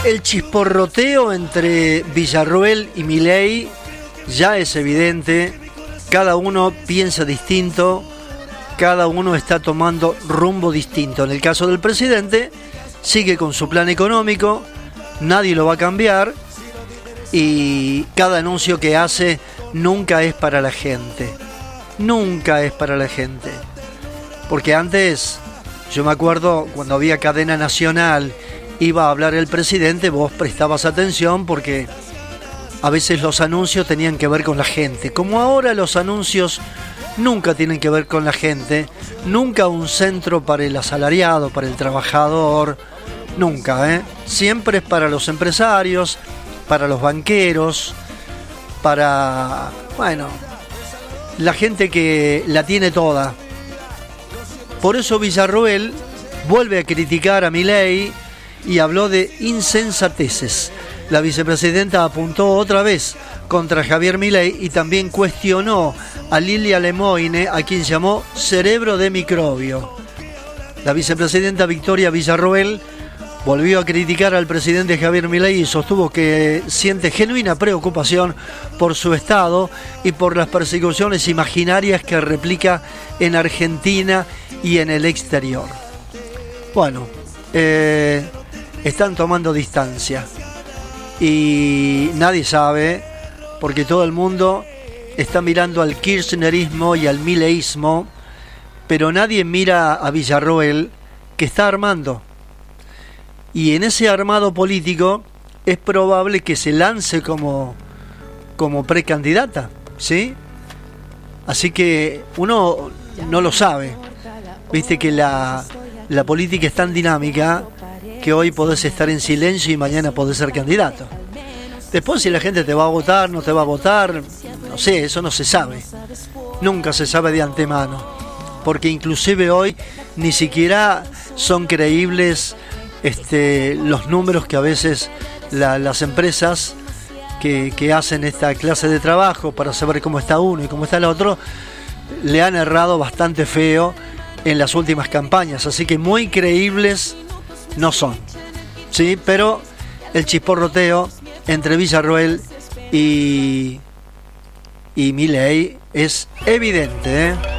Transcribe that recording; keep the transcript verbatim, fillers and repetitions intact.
El chisporroteo entre Villarroel y Milei ya es evidente. Cada uno piensa distinto, cada uno está tomando rumbo distinto. En el caso del presidente, sigue con su plan económico, nadie lo va a cambiar y cada anuncio que hace nunca es para la gente. Nunca es para la gente. Porque antes, yo me acuerdo cuando había cadena nacional, iba a hablar el presidente, vos prestabas atención porque a veces los anuncios tenían que ver con la gente. Como ahora los anuncios nunca tienen que ver con la gente, nunca un centro para el asalariado, para el trabajador, nunca, ¿eh? Siempre es para los empresarios, para los banqueros, para, bueno, la gente que la tiene toda. Por eso Villarroel vuelve a criticar a Milei y habló de insensateces. La vicepresidenta apuntó otra vez contra Javier Milei y también cuestionó a Lilia Lemoine, a quien llamó cerebro de microbio. La vicepresidenta Victoria Villarroel volvió a criticar al presidente Javier Milei y sostuvo que siente genuina preocupación por su estado y por las persecuciones imaginarias que replica en Argentina y en el exterior. Bueno, eh, están tomando distancia y nadie sabe, porque todo el mundo está mirando al kirchnerismo y al mileísmo, pero nadie mira a Villarroel, que está armando. Y en ese armado político es probable que se lance como, como precandidata, ¿sí? Así que uno no lo sabe. Viste que la, la política es tan dinámica que hoy podés estar en silencio y mañana podés ser candidato. Después, si la gente te va a votar, no te va a votar, no sé, eso no se sabe. Nunca se sabe de antemano. Porque inclusive hoy ni siquiera son creíbles este, los números que a veces la, las empresas que, que hacen esta clase de trabajo para saber cómo está uno y cómo está el otro, le han errado bastante feo en las últimas campañas. Así que muy creíbles no son, ¿sí? Pero el chisporroteo entre Villarroel y, y Milei es evidente, ¿eh?